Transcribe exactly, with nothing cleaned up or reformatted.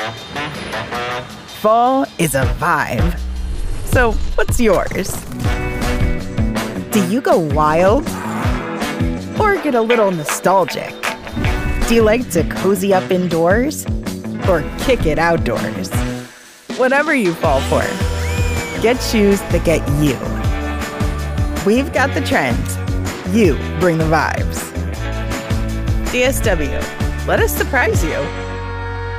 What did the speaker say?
Fall is a vibe. So what's yours? Do you go wild? Or get a little nostalgic? Do you like to cozy up indoors? Or kick it outdoors? Whatever you fall for, get shoes that get you. We've got the trends. You bring the vibes. D S W, let us surprise you.